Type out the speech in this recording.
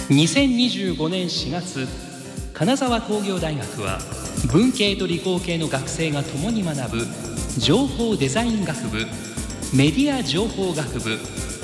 2025年4月、金沢工業大学は文系と理工系の学生が共に学ぶ情報デザイン学部、メディア情報学部、